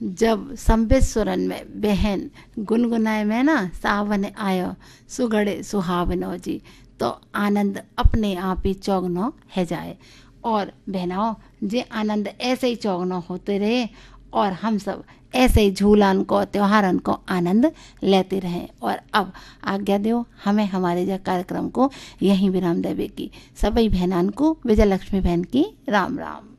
जब संबित सुरन में बहन गुनगुनाए में ना सावन आयो सुगड़े सुहावनो जी, तो आनंद अपने आप ही चौगनो है जाए। और बहनाओ, जे आनंद ऐसे ही चौगनो होते रहे और हम सब ऐसे ही झूलन को त्योहारन को आनंद लेते रहें। और अब आज्ञा दो हमें हमारे जो कार्यक्रम को यहीं विराम देवे की। सभी बहनान को विजय लक्ष्मी बहन की राम राम।